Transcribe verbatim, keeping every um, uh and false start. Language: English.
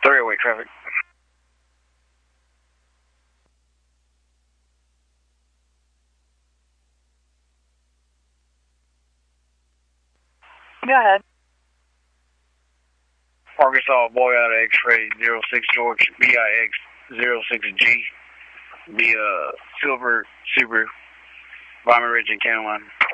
Three-way traffic. Go ahead. Arkansas, boy out of X-ray, zero six George, B I X zero six G, be a silver super, Vimy Ridge and County Line.